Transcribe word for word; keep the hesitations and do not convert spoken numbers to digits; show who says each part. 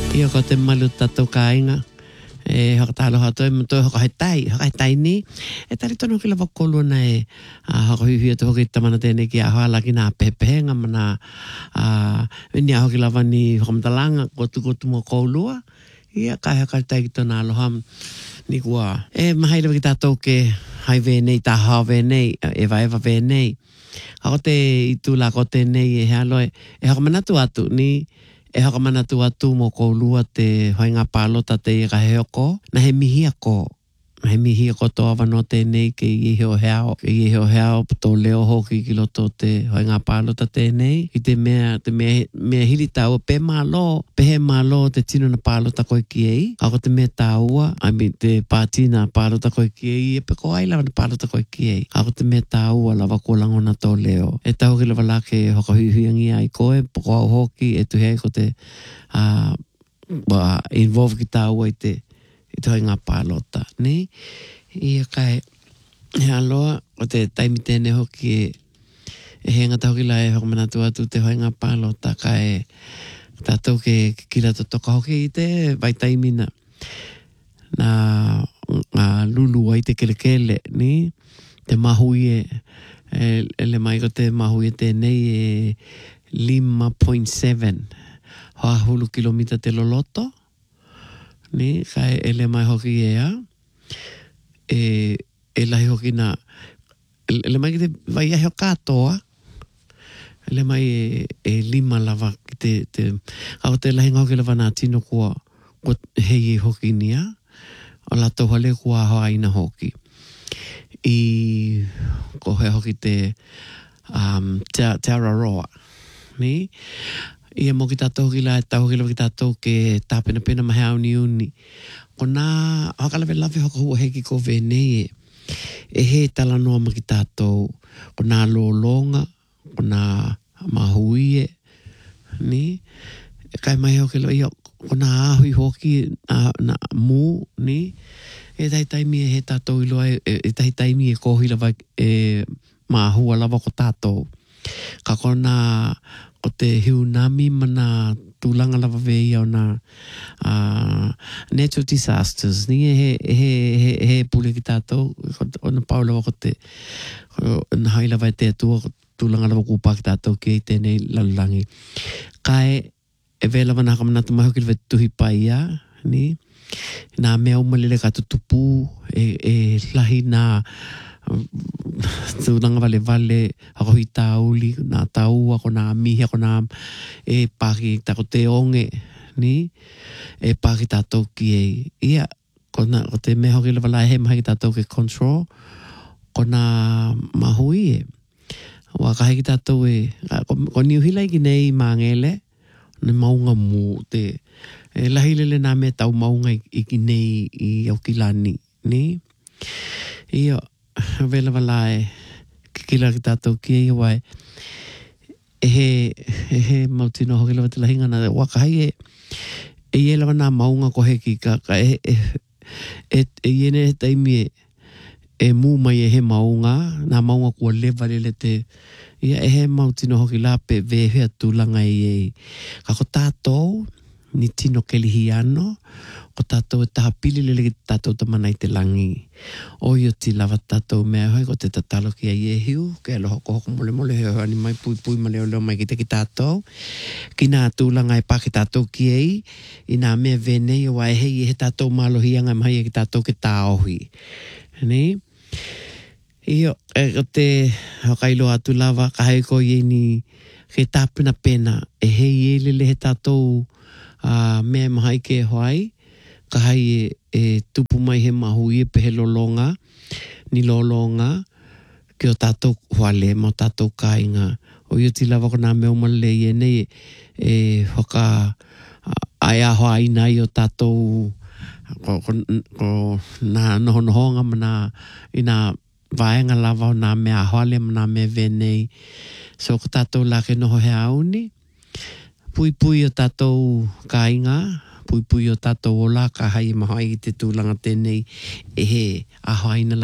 Speaker 1: Ia ko te malu tatou kāinga. E hakatalo hato e mto hakahetai, hakahetai ni. E tari tono ki lava kolo na e hakahihi ato hoki tamana tēne ki a hala ki nā pepehenga mana vini a hoki lava ni hakamadalanga kotu kotu mo koulua. Ia kai hakahetai ki tona aloha ni kua. E mahai lewa ki tātou ke hai vēnei, tā hao vēnei, e vai eva vēnei. Ako te itu la ko tēnei e healoe, e hakamanatu atu ni e hakamanatu atu mo koulua te hoinga pālota te i kaheoko. Na he mihia ko. Na he mihia ko toa wano tēnei ke i heo heao. Ke i heo heao tō leo hoki ki loto te hoinga pālota tēnei. I te mea, te mea, mea hili tāua pe mālo, pehe mālo te tino na pālota koe ki ei. Ako te mea tāua, ai te pātina pālota koe ki ei, e pe ko ai lawa na pālota koe ki ei. Ako te mea tāua lava ko langona tō leo. E tau ki lava lake hoka huihuiangi ai koe, poko au hoki, e tu hei ko te uh, uh, involve ki tāua i te i te hoi ngā pālota, ne? Ia kai, he aloa, o te taimi tēne hoki e, e he ngata hoki lai hoko manatu atu te hoi ngā pālota, kai tātou ke kira to toka hoki i te vai taimina na ngā lulu ai te kelekele, ne? Te mahui e, e, e le mai ko te mahui e tēnei e lima point seven hoa hulu kilomita te loloto, ni kai ele mai hoki ea e e lai hoki na ele mai ki te vai ahi o katoa ele mai e, e lima lava ki te, te au te lahi hoki lava nā tino kua kua hei e hoki nia o la tau hale kua hoa ina hoki i ko he hoki te um, te, te araroa ni ia mo ki tātou ki la, tau ki lawa ki tātou ke tāpena pena mahe au ni uni. Ko nā, hakalawe lawe hoka hua heki ko vēnei e. E he tala noa ma ki tātou. Ko nā lōlonga, ko nā mahui e. Ni? E kai mai hoki lawa, ia, ko nā ahui hoki na, na mū, ni? E tai taimi e he tātou iloa, e, e tai taimi e kohi lawa e mahua lawa ko tātou. Ka kona o te hiunami mana tūlanga lava vei au nā uh, natural disasters. Ni e he, he, he, he pule ki tātou, o na pau lava ko te, na hai lava e te atua, tūlanga lava kūpā ki tātou ki e tēnei lalulangi. Kai e vei lava nā kamanatu mai hoki lava tuhi pai ia, ni? Nā mea umalele ka tutupu, e, e lahi nā tūlanga vale vale ako hi tauli nā taua ko nā mihi ako nā e pāki tako te onge ni e pāki tātou ki e ia ko, na, ko te meho ki lewa lai he mahi ki tātou ke control ko nā mahui e wa kahe ki tātou e ko, ko niuhila i ki nei māngele ne maunga mū te e lahi lele nā me tau maunga i, i ki nei i au kilani ni ia vela valae kila ki tātou ki e wai e he e he mautino hoki lawa te lahinga na wakahai e e ie lawa nā maunga ko heki ka, ka e e e e iene he taimi e e mū mai e he maunga nā maunga kua lewa lele te ia e he mautino hoki lape vehea tūlanga i e ka ko tātou ni tino kelihi ano ko tātou e taha pili lele ki tātou tamana i te langi. O io ti lava tātou mea hoi ko te tatalo ki a iehiu, ke alo hoko hoko mole mole heo ani mai pui pui ma leo leo mai ki te ki tātou. Ki nā tūlanga e pā ki tātou ki ei, i nā mea venei o ai hei e he tātou mālohianga mai e ki tātou ke tāohi. Ni? Io, e o te hakailo atu lava, ka hei ko iei ni ke tāpina pena, e hei e lele he tātou uh, mea mahai ke hoai, ka hai e, e tupu mai he mahui e pehe lolonga, ni lolonga, ki o tātou huale, mo tātou kāinga. O io ti lava ko nā mea umale i e nei, e hoka ai aho aina i o tātou, ko, ko, ko nā noho nohonga mana i nā vaenga lava o nā mea hoale, mana mea venei. So ko tātou lake noho he auni, pui pui o tātou kāinga, pui pui o tātou ola ka hai mahai i te tūlanga tēnei e he aho aina